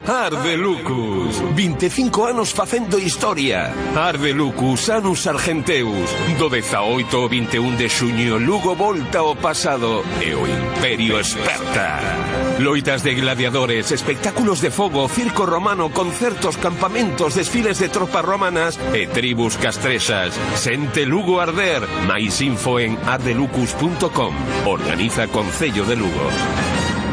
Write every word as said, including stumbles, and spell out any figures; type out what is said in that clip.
Arde Lucus, vinte e cinco anos facendo historia. Arde Lucus, Anus Argenteus. Do dezaoito ao vinte e un de xuño, Lugo volta ao pasado e o Imperio esperta. Loitas de gladiadores, espectáculos de fogo, circo romano, concertos, campamentos, desfiles de tropas romanas e tribus castrexas. Sente Lugo arder. Mais info en ardelucus punto com. Organiza Concello de Lugo.